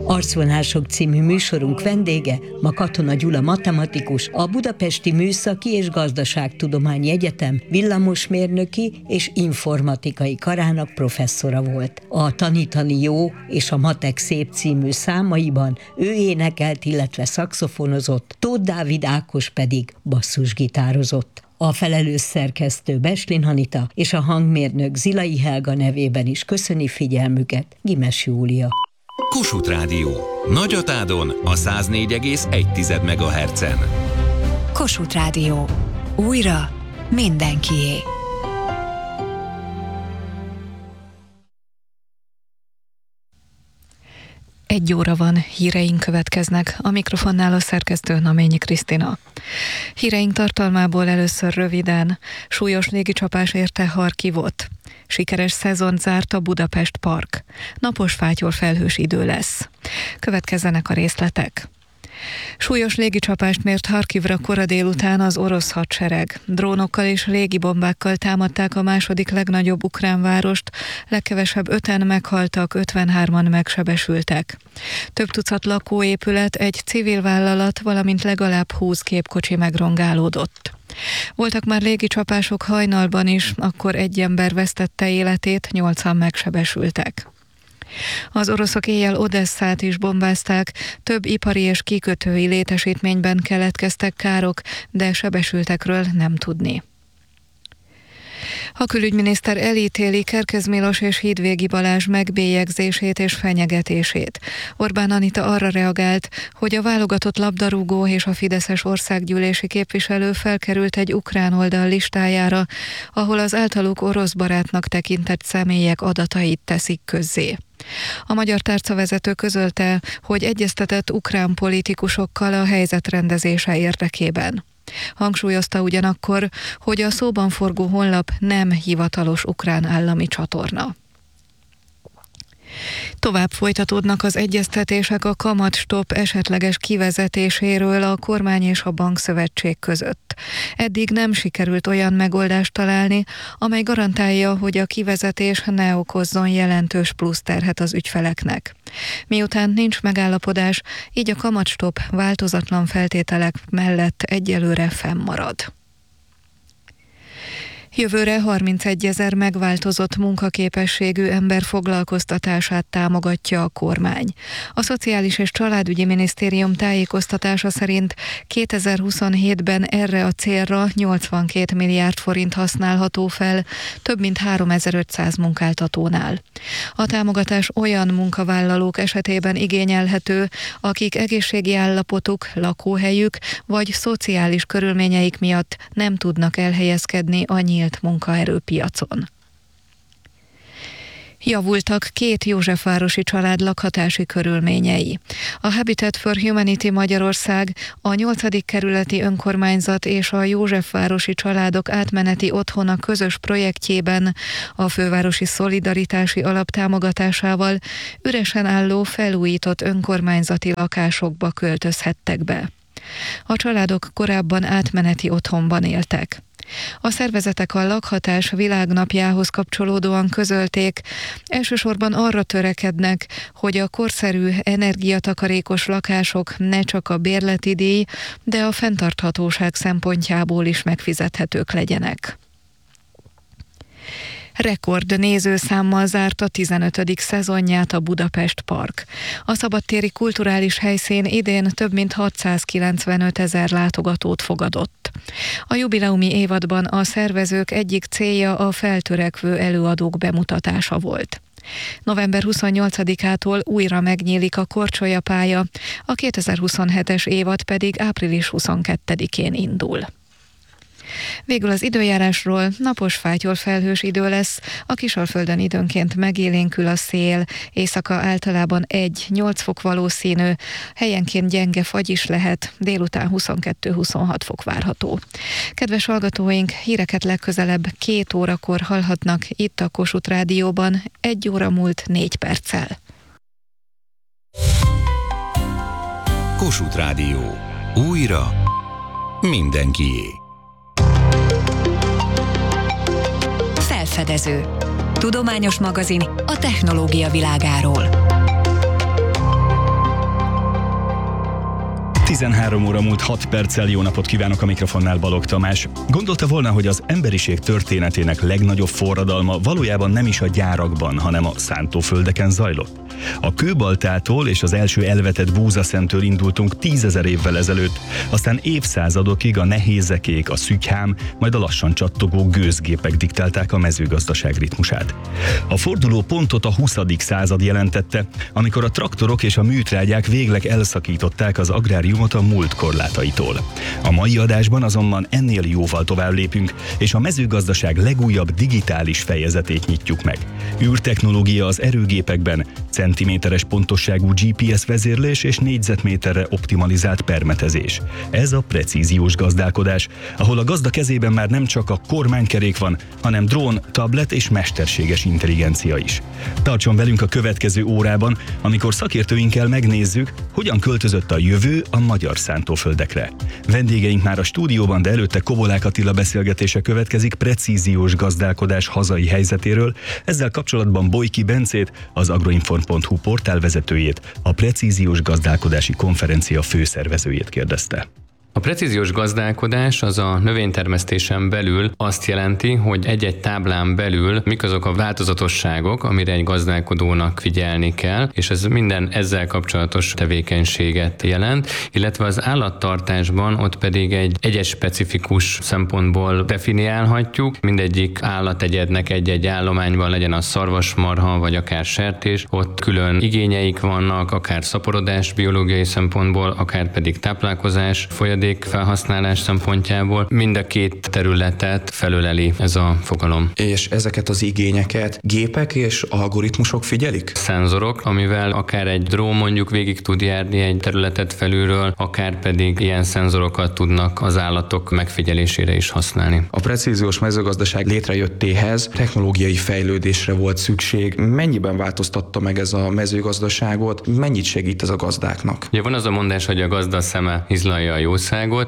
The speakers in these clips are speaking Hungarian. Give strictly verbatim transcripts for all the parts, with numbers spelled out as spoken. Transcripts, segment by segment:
Arcvonások című műsorunk vendége ma Katona Gyula matematikus, a Budapesti Műszaki és Gazdaságtudományi Egyetem villamosmérnöki és informatikai karának professzora volt. A Tanítani jó és a Matek szép című számaiban ő énekelt, illetve szaxofonozott, Tóth Dávid Ákos pedig basszusgitározott. A felelős szerkesztő Beslin Anita és a hangmérnök Zilai Helga nevében is köszöni figyelmüket Gimes Júlia. Kossuth Rádió. Nagyatádon a száz négy egész egy megahertzen. Kossuth Rádió. Újra mindenkié. Egy óra van, híreink következnek, a mikrofonnál a szerkesztő Naményi Krisztina. Híreink tartalmából először röviden: súlyos légicsapás érte Harkivot. Sikeres szezont zárt a Budapest Park. Napos fátyol felhős idő lesz. Következzenek a részletek. Súlyos légicsapást mért Harkivra kora délután az orosz hadsereg. Drónokkal és légibombákkal támadták a második legnagyobb ukrán várost, legkevesebb öten meghaltak, ötvenhárman megsebesültek. Több tucat lakóépület, egy civil vállalat, valamint legalább húsz gépkocsi megrongálódott. Voltak már légicsapások hajnalban is, akkor egy ember vesztette életét, nyolcan megsebesültek. Az oroszok éjjel Odesszát is bombázták, több ipari és kikötői létesítményben keletkeztek károk, de sebesültekről nem tudni. A külügyminiszter elítéli Kerkez Milos és Hídvégi Balázs megbélyegzését és fenyegetését. Orbán Anita arra reagált, hogy a válogatott labdarúgó és a fideszes országgyűlési képviselő felkerült egy ukrán oldal listájára, ahol az általuk orosz barátnak tekintett személyek adatait teszik közzé. A magyar tárcavezető közölte, hogy egyeztetett ukrán politikusokkal a helyzet rendezése érdekében. Hangsúlyozta ugyanakkor, hogy a szóban forgó honlap nem hivatalos ukrán állami csatorna. Tovább folytatódnak az egyeztetések a kamatstopp esetleges kivezetéséről a kormány és a bankszövetség között. Eddig nem sikerült olyan megoldást találni, amely garantálja, hogy a kivezetés ne okozzon jelentős pluszterhet az ügyfeleknek. Miután nincs megállapodás, így a kamatstopp változatlan feltételek mellett egyelőre fennmarad. Jövőre harmincegyezer megváltozott munkaképességű ember foglalkoztatását támogatja a kormány. A Szociális és Családügyi Minisztérium tájékoztatása szerint kétezer-huszonhétben erre a célra nyolcvankét milliárd forint használható fel, több mint háromezer-ötszáz munkáltatónál. A támogatás olyan munkavállalók esetében igényelhető, akik egészségi állapotuk, lakóhelyük vagy szociális körülményeik miatt nem tudnak elhelyezkedni a nyílt munkaerőpiacon. Javultak két józsefvárosi család lakhatási körülményei. A Habitat for Humanity Magyarország, a nyolcadik kerületi önkormányzat és a Józsefvárosi Családok Átmeneti Otthona közös projektjében a Fővárosi Szolidaritási Alap támogatásával üresen álló felújított önkormányzati lakásokba költözhettek be. A családok korábban átmeneti otthonban éltek. A szervezetek a lakhatás világnapjához kapcsolódóan közölték, elsősorban arra törekednek, hogy a korszerű, energiatakarékos lakások ne csak a bérleti díj, de a fenntarthatóság szempontjából is megfizethetők legyenek. Rekord nézőszámmal zárt a tizenötödik szezonját a Budapest Park. A szabadtéri kulturális helyszín idén több mint hatszázkilencvenöt ezer látogatót fogadott. A jubileumi évadban a szervezők egyik célja a feltörekvő előadók bemutatása volt. november huszonnyolcadikától újra megnyílik a Korcsolya pálya, a kétezer-huszonhetes évad pedig április huszonkettedikén indul. Végül az időjárásról: napos fátyol felhős idő lesz, a Kisalföldön időnként megélénkül a szél, éjszaka általában egy-nyolc fok valószínű, helyenként gyenge fagy is lehet, délután huszonkettő-huszonhat fok várható. Kedves hallgatóink, híreket legközelebb két órakor hallhatnak itt a Kossuth Rádióban, egy óra múlt négy perccel. Kossuth Rádió. Újra mindenkié. Felfedező. Tudományos magazin a technológia világáról. tizenhárom óra múlt hat perccel, jó napot kívánok, a mikrofonnál Balogh Tamás. Gondolta volna, hogy az emberiség történetének legnagyobb forradalma valójában nem is a gyárakban, hanem a szántóföldeken zajlott? A kőbaltától és az első elvetett búzaszemtől indultunk tízezer évvel ezelőtt, aztán évszázadokig a nehézekék, a szügyhám, majd a lassan csattogó gőzgépek diktálták a mezőgazdaság ritmusát. A forduló pontot a huszadik század jelentette, amikor a traktorok és a műtrágyák végleg elszakították az agráriumot a múlt korlátaitól. A mai adásban azonban ennél jóval tovább lépünk, és a mezőgazdaság legújabb digitális fejezetét nyitjuk meg. Űrtechnológia az erőgépekben, centiméteres pontosságú gé pé es vezérlés és négyzetméterre optimalizált permetezés. Ez a precíziós gazdálkodás, ahol a gazda kezében már nem csak a kormánykerék van, hanem drón, tablet és mesterséges intelligencia is. Tartson velünk a következő órában, amikor szakértőinkkel megnézzük, hogyan költözött a jövő a magyar szántóföldekre. Vendégeink már a stúdióban, de előtte Kovolák Attila beszélgetése következik precíziós gazdálkodás hazai helyzetéről. Ezzel kapcsolatban Bojki Bencét, az agroinform pont hu portálvezetőjét, a precíziós gazdálkodási konferencia főszervezőjét kérdezte. A precíziós gazdálkodás az a növénytermesztésen belül azt jelenti, hogy egy-egy táblán belül mik azok a változatosságok, amire egy gazdálkodónak figyelni kell, és ez minden ezzel kapcsolatos tevékenységet jelent, illetve az állattartásban ott pedig egy egyes specifikus szempontból definiálhatjuk. Mindegyik állategyednek egy-egy állományban, legyen az szarvasmarha vagy akár sertés, ott külön igényeik vannak, akár szaporodás biológiai szempontból, akár pedig táplálkozás, folyadék felhasználás szempontjából. Mind a két területet felöleli ez a fogalom. És ezeket az igényeket gépek és algoritmusok figyelik? Szenzorok, amivel akár egy drón mondjuk végig tud járni egy területet felülről, akár pedig ilyen szenzorokat tudnak az állatok megfigyelésére is használni. A precíziós mezőgazdaság létrejöttéhez technológiai fejlődésre volt szükség. Mennyiben változtatta meg ez a mezőgazdaságot? Mennyit segít ez a gazdáknak? Ugye van az a mondás, hogy a gazda szeme hizlalja a jószágot.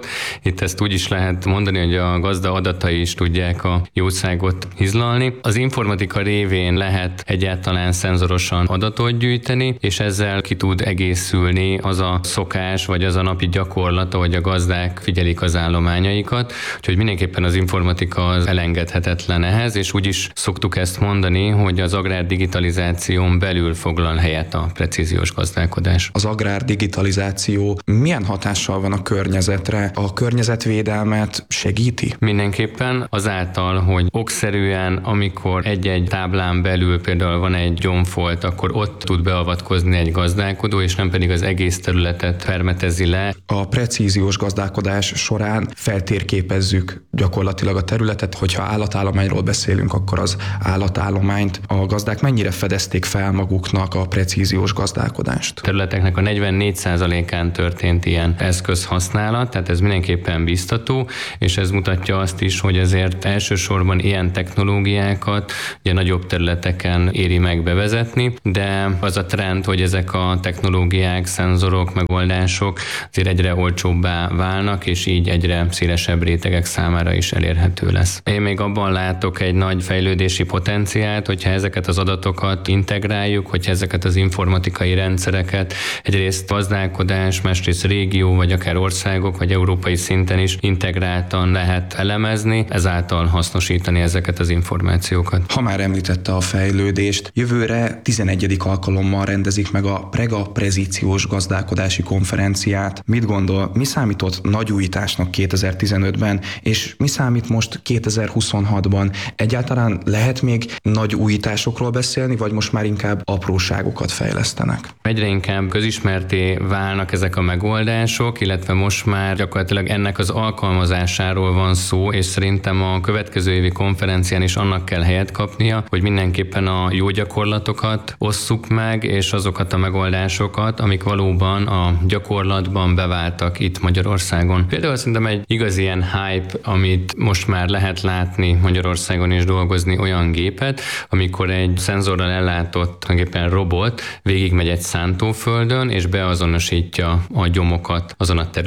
Itt ezt úgy is lehet mondani, hogy a gazda adatai is tudják a jószágot hizlalni. Az informatika révén lehet egyáltalán szenzorosan adatot gyűjteni, és ezzel ki tud egészülni az a szokás, vagy az a napi gyakorlat, hogy a gazdák figyelik az állományaikat. Úgyhogy mindenképpen az informatika az elengedhetetlen ehhez, és úgy is szoktuk ezt mondani, hogy az agrárdigitalizáción belül foglal helyet a precíziós gazdálkodás. Az agrárdigitalizáció milyen hatással van a környezetre? A környezetvédelmet segíti? Mindenképpen azáltal, hogy okszerűen, amikor egy-egy táblán belül például van egy gyomfolt, akkor ott tud beavatkozni egy gazdálkodó, és nem pedig az egész területet permetezi le. A precíziós gazdálkodás során feltérképezzük gyakorlatilag a területet, hogyha állatállományról beszélünk, akkor az állatállományt a gazdák mennyire fedezték fel maguknak a precíziós gazdálkodást? A területeknek a negyvennégy százalékán történt ilyen eszközhasználat, tehát ez mindenképpen biztató, és ez mutatja azt is, hogy azért elsősorban ilyen technológiákat ugye nagyobb területeken éri meg bevezetni, de az a trend, hogy ezek a technológiák, szenzorok, megoldások azért egyre olcsóbbá válnak, és így egyre szélesebb rétegek számára is elérhető lesz. Én még abban látok egy nagy fejlődési potenciált, hogyha ezeket az adatokat integráljuk, hogyha ezeket az informatikai rendszereket egyrészt gazdálkodás, másrészt régió, vagy akár országok, vagy európai szinten is integráltan lehet elemezni, ezáltal hasznosítani ezeket az információkat. Ha már említette a fejlődést, jövőre tizenegyedik alkalommal rendezik meg a Prega precíziós gazdálkodási konferenciát. Mit gondol, mi számított nagy újításnak kétezer-tizenötben, és mi számít most kétezer-huszonhatban? Egyáltalán lehet még nagy újításokról beszélni, vagy most már inkább apróságokat fejlesztenek? Egyre inkább közismerté válnak ezek a megoldások, illetve most már gyakorlatilag ennek az alkalmazásáról van szó, és szerintem a következő évi konferencián is annak kell helyet kapnia, hogy mindenképpen a jó gyakorlatokat osszuk meg, és azokat a megoldásokat, amik valóban a gyakorlatban beváltak itt Magyarországon. Például szerintem egy igazi ilyen hype, amit most már lehet látni Magyarországon is dolgozni, olyan gépet, amikor egy szenzorral ellátott tulajdonképpen robot végigmegy egy szántóföldön, és beazonosítja a gyomokat azon a területen,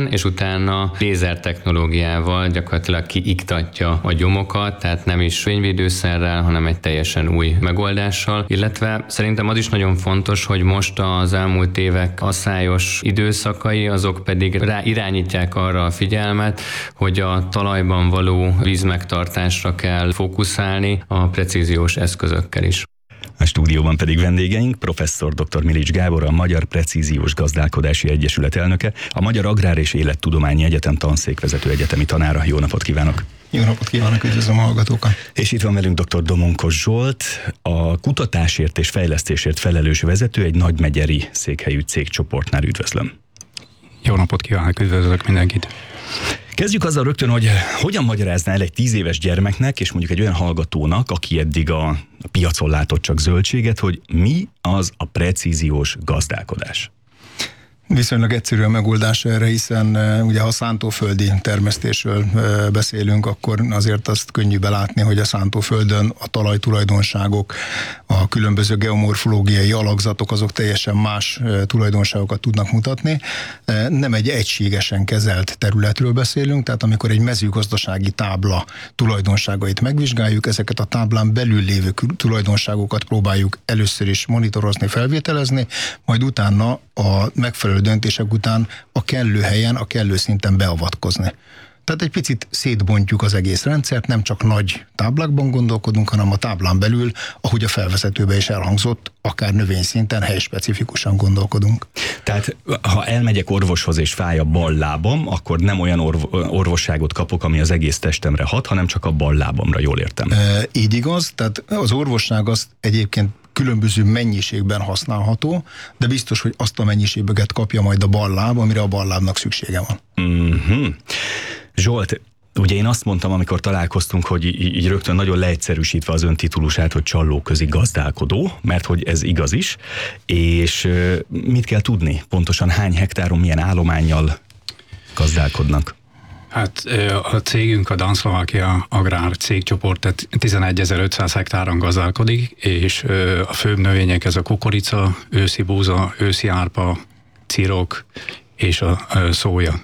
gépben, és utána lézer technológiával gyakorlatilag kiiktatja a gyomokat, tehát nem is fényvédőszerrel, hanem egy teljesen új megoldással, illetve szerintem az is nagyon fontos, hogy most az elmúlt évek asszályos időszakai, azok pedig rá irányítják arra a figyelmet, hogy a talajban való vízmegtartásra kell fókuszálni a precíziós eszközökkel is. A stúdióban pedig vendégeink, professzor dr. Milics Gábor, a Magyar Precíziós Gazdálkodási Egyesület elnöke, a Magyar Agrár és Élettudományi Egyetem tanszékvezető egyetemi tanára. Jó napot kívánok! Jó napot kívánok, üdvözlöm a hallgatókat! És itt van velünk dr. Domonkos Zsolt, a kutatásért és fejlesztésért felelős vezető egy nagymegyeri székhelyű cégcsoportnál. Üdvözlöm! Jó napot kívánok, üdvözlök mindenkit! Kezdjük azzal rögtön, hogy hogyan magyarázná el egy tíz éves gyermeknek, és mondjuk egy olyan hallgatónak, aki eddig a, a piacon látott csak zöldséget, hogy mi az a precíziós gazdálkodás? Viszonylag egyszerű a megoldás erre, hiszen ugye ha szántóföldi termesztésről beszélünk, akkor azért azt könnyű belátni, hogy a szántóföldön a talajtulajdonságok, a különböző geomorfológiai alakzatok azok teljesen más tulajdonságokat tudnak mutatni. Nem egy egységesen kezelt területről beszélünk, tehát amikor egy mezőgazdasági tábla tulajdonságait megvizsgáljuk, ezeket a táblán belül lévő tulajdonságokat próbáljuk először is monitorozni, felvételezni, majd utána a megfelelő döntések után a kellő helyen, a kellő szinten beavatkozni. Tehát egy picit szétbontjuk az egész rendszert, nem csak nagy táblákban gondolkodunk, hanem a táblán belül, ahogy a felvezetőben is elhangzott, akár növényszinten, helyspecifikusan gondolkodunk. Tehát ha elmegyek orvoshoz és fáj a bal lábam, akkor nem olyan orv- orvosságot kapok, ami az egész testemre hat, hanem csak a bal lábamra, jól értem. E, így igaz, tehát az orvosság azt egyébként különböző mennyiségben használható, de biztos, hogy azt a mennyiséget kapja majd a bal láb, amire a bal lábnak szüksége van. Mm-hmm. Zsolt, ugye én azt mondtam, amikor találkoztunk, hogy így, így rögtön nagyon leegyszerűsítve az öntitulusát, hogy csallóközi gazdálkodó, mert hogy ez igaz is, és mit kell tudni? Pontosan hány hektáron, milyen állománnyal gazdálkodnak? Hát a cégünk, a Danszlovákia Agrár cégcsoport, tehát tizenegyezer-ötszáz hektáron gazdálkodik, és a főbb növények ez a kukorica, őszi búza, őszi árpa, cirok és a szója.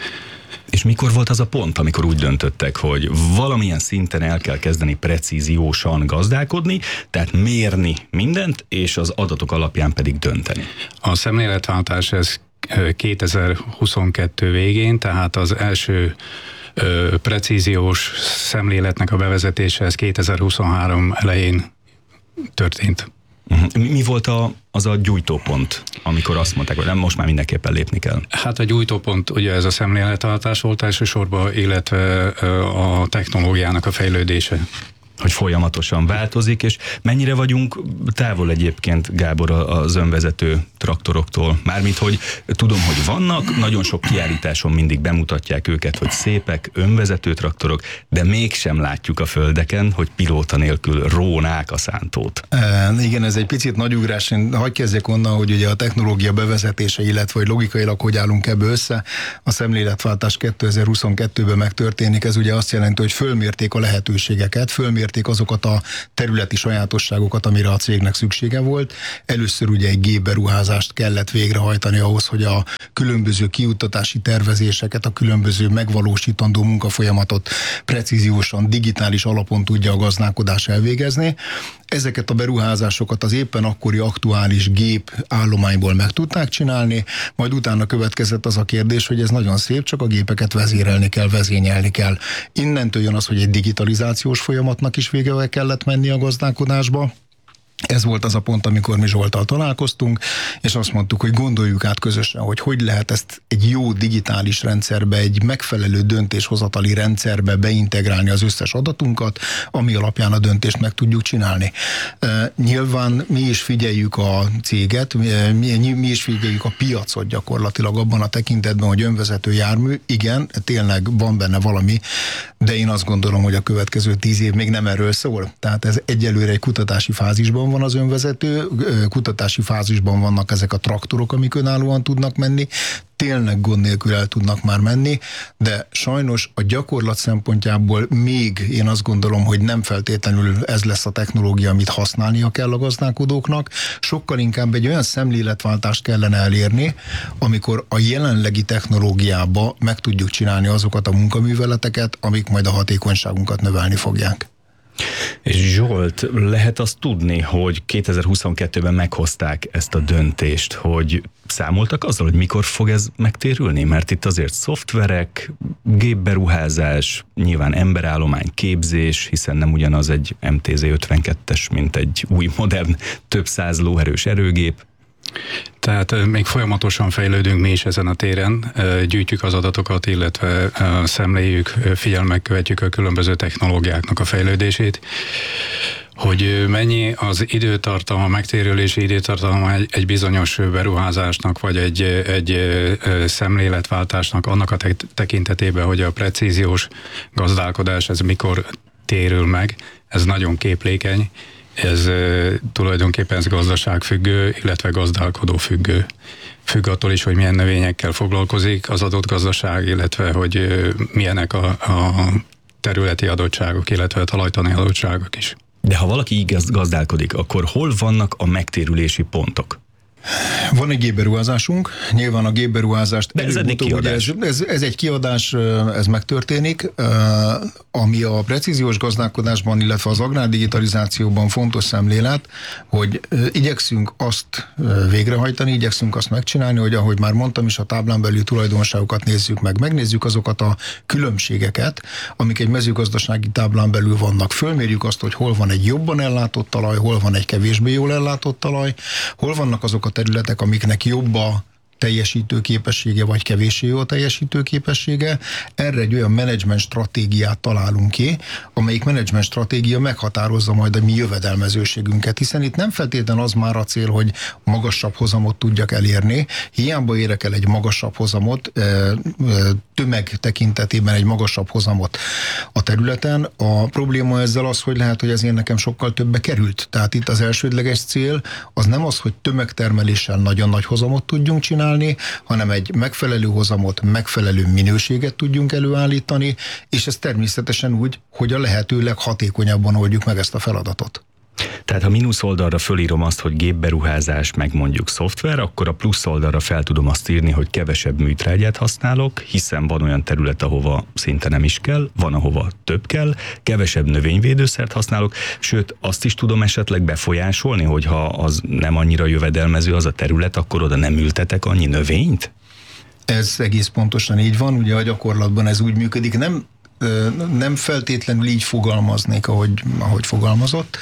És mikor volt az a pont, amikor úgy döntöttek, hogy valamilyen szinten el kell kezdeni precíziósan gazdálkodni, tehát mérni mindent, és az adatok alapján pedig dönteni? A szemléletváltás ez kétezer-huszonkettő végén, tehát az első ö, precíziós szemléletnek a bevezetése ez kétezer-huszonhárom elején történt. Uh-huh. Mi volt a, az a gyújtópont, amikor azt mondták, hogy nem, most már mindenképpen lépni kell? Hát a gyújtópont ugye ez a szemléletváltás volt elsősorban, illetve a technológiának a fejlődése. Hogy folyamatosan változik, és mennyire vagyunk távol egyébként, Gábor, az önvezető traktoroktól? Mármint, hogy tudom, hogy vannak, nagyon sok kiállításon mindig bemutatják őket, hogy szépek, önvezető traktorok, de mégsem látjuk a földeken, hogy pilóta nélkül rónák a szántót. E, igen, ez egy picit nagy ugrás. Én hadd kezdjek onnan, hogy ugye a technológia bevezetése, illetve hogy logikailag hogy állunk ebbe össze. A szemléletváltás kétezer-huszonkettőben megtörténik, ez ugye azt jelenti, hogy fölmérték a lehetőségeket, fölmérték azokat a területi sajátosságokat, amire a cégnek szüksége volt. Először ugye egy gépberuházást kellett végrehajtani ahhoz, hogy a különböző kiuttatási tervezéseket, a különböző megvalósítandó munkafolyamatot precíziósan, digitális alapon tudja a gazdálkodás elvégezni. Ezeket a beruházásokat az éppen akkori aktuális gép állományból meg tudták csinálni, majd utána következett az a kérdés, hogy ez nagyon szép, csak a gépeket vezérelni kell, vezényelni kell. Innentől jön az, hogy egy digitalizációs folyamatnak is vége kellett menni a gazdálkodásba. Ez volt az a pont, amikor mi Zsolttal találkoztunk, és azt mondtuk, hogy gondoljuk át közösen, hogy hogy lehet ezt egy jó digitális rendszerbe, egy megfelelő döntéshozatali rendszerbe beintegrálni az összes adatunkat, ami alapján a döntést meg tudjuk csinálni. E, nyilván mi is figyeljük a céget, mi, mi is figyeljük a piacot gyakorlatilag abban a tekintetben, hogy önvezető jármű, igen, tényleg van benne valami, de én azt gondolom, hogy a következő tíz év még nem erről szól. Tehát ez egyelőre egy kutatási fázisban van az önvezető, kutatási fázisban vannak ezek a traktorok, amik önállóan tudnak menni, tényleg gond nélkül el tudnak már menni, de sajnos a gyakorlat szempontjából még én azt gondolom, hogy nem feltétlenül ez lesz a technológia, amit használnia kell a gazdálkodóknak, sokkal inkább egy olyan szemléletváltást kellene elérni, amikor a jelenlegi technológiába meg tudjuk csinálni azokat a munkaműveleteket, amik majd a hatékonyságunkat növelni fogják. És Zsolt, lehet azt tudni, hogy kétezer-huszonkettőben meghozták ezt a döntést, hogy számoltak azzal, hogy mikor fog ez megtérülni? Mert itt azért szoftverek, gépberuházás, nyilván emberállomány, képzés, hiszen nem ugyanaz egy em té zé ötvenkettes, mint egy új, modern, több száz lóerős erőgép. Tehát még folyamatosan fejlődünk mi is ezen a téren, gyűjtjük az adatokat, illetve szemléljük, figyelemmel követjük a különböző technológiáknak a fejlődését, hogy mennyi az időtartalma, megtérülési időtartalma egy, egy bizonyos beruházásnak, vagy egy, egy szemléletváltásnak annak a tekintetében, hogy a precíziós gazdálkodás ez mikor térül meg, ez nagyon képlékeny. Ez e, tulajdonképpen ez gazdaságfüggő, illetve gazdálkodó függő. Függ attól is, hogy milyen növényekkel foglalkozik az adott gazdaság, illetve hogy e, milyenek a, a területi adottságok, illetve a talajtani adottságok is. De ha valaki így gazdálkodik, akkor hol vannak a megtérülési pontok? Van egy gépberuházásunk, nyilván a gépberuházást előbb-utóbb, ugye ez, ez, ez egy kiadás, ez megtörténik, ami a precíziós gazdálkodásban, illetve az agrárdigitalizációban fontos szemlélet, hogy igyekszünk azt végrehajtani, igyekszünk azt megcsinálni, hogy ahogy már mondtam is, a táblán belül tulajdonságokat nézzük meg, megnézzük azokat a különbségeket, amik egy mezőgazdasági táblán belül vannak. Fölmérjük azt, hogy hol van egy jobban ellátott talaj, hol van egy kevésbé jól ellátott talaj, hol vannak azok a területek, amiknek jobb a teljesítő képessége, vagy kevéssé jó a teljesítő képessége. Erre egy olyan menedzsment stratégiát találunk ki, amelyik menedzsment stratégia meghatározza majd a mi jövedelmezőségünket, hiszen itt nem feltétlenül az már a cél, hogy magasabb hozamot tudjak elérni, hiába érek el egy magasabb hozamot, tömeg tekintetében egy magasabb hozamot a területen. A probléma ezzel az, hogy lehet, hogy ez én nekem sokkal többbe került. Tehát itt az elsődleges cél az nem az, hogy tömegtermeléssel nagyon nagy hozamot tudjunk csinálni, hanem egy megfelelő hozamot, megfelelő minőséget tudjunk előállítani, és ez természetesen úgy, hogy a lehető leghatékonyabban oldjuk meg ezt a feladatot. Tehát ha mínusz oldalra fölírom azt, hogy gépberuházás, meg mondjuk szoftver, akkor a plusz oldalra fel tudom azt írni, hogy kevesebb műtrágyát használok, hiszen van olyan terület, ahova szinte nem is kell, van, ahova több kell, kevesebb növényvédőszert használok, sőt, azt is tudom esetleg befolyásolni, hogyha az nem annyira jövedelmező az a terület, akkor oda nem ültetek annyi növényt? Ez egész pontosan így van, ugye a gyakorlatban ez úgy működik, nem nem feltétlenül így fogalmaznék, ahogy, ahogy fogalmazott.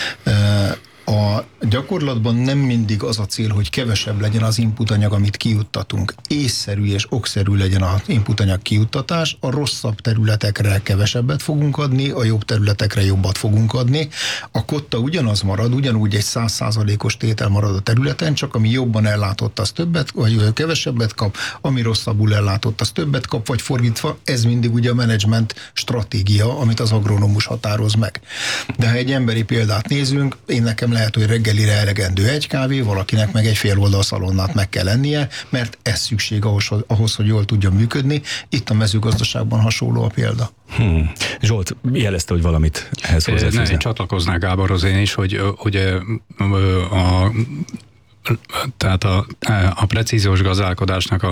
A gyakorlatban nem mindig az a cél, hogy kevesebb legyen az inputanyag, amit kijuttatunk. Észszerű és okszerű legyen az inputanyag kijuttatás, a rosszabb területekre kevesebbet fogunk adni, a jobb területekre jobbat fogunk adni. A kotta ugyanaz marad, ugyanúgy egy száz százalékos tétel marad a területen, csak ami jobban ellátott, az többet, vagy kevesebbet kap, ami rosszabbul ellátott, az többet kap, vagy fordítva, ez mindig ugye a menedzsment stratégia, amit az agronómus határoz meg. De ha egy emberi példát nézünk, én nekem lehet, hogy reggelire elegendő egy kávé, valakinek meg egy fél oldal szalonnát meg kell lennie, mert ez szükség ahhoz, ahhoz, hogy jól tudjon működni. Itt a mezőgazdaságban hasonló a példa. Hmm. Zsolt jelezte, hogy valamit ehhez hozzáfűzni. Én csatlakoznák Gáborhoz én is, hogy ugye a, tehát a, a precíziós gazdálkodásnak a